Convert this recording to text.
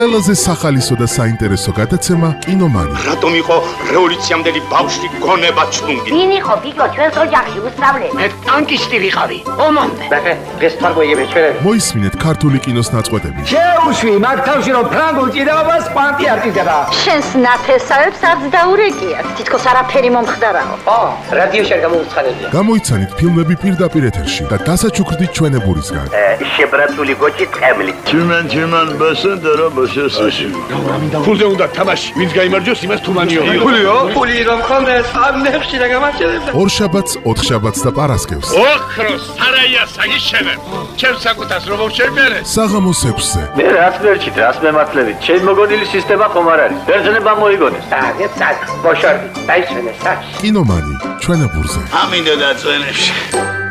ყველაზე სახალისო და საინტერესო გადაცემა კინომანი. რატომ იყო რევოლუციამდელი ბავშვი გონება ჩუნგი? ვინ იყო ბიჭო ჩვენს ოჯახში უსწავლელი? მე ტანკისტი ვიყავი. ომამდე. დღეს თარგოიები ჩვენ. მოისმინეთ ქართული კინოს ნაწყვეტები. შეუშვი მაგ თავში რომ ფრანგულ ჭიდაობას პანტი არ ჭიდდება. შენს ნათესავებს არც დაურეკიათ. თითქოს არაფერი მომხდარაო. რადიოში არ გამოუცხადებია. გამოიცანით ფილმები პირდაპირ ეთერში და დასაჩუქრდით ჩვენებურისგან. შებრაცული გოჭი ტყემლი. Чиман басендера басесაში. ფულზე უნდა თამაში. ვინც გაიმარჯვოს, იმას თუმანიო. ფულიო? ფული რომ ხონდეს, ამ ნებში და გამარჯვებდა. ორშაბათს, ოთხშაბათს და პარასკევს. ოქროს სარაია საგიშენებ. ჩემს საკუთას რომ შევმერე. საღამოს 6-ზე. მე რაც მერჩით, რას მემართლებით. ჩემ მოგონილი სისტემა ხომ არ არის. ბერძნება მოიგონეს. წაგ, ბოშორდი, დაიშვენე საჩ. კინომანი ჩვენებურზე. ამინდა დაწვენებში.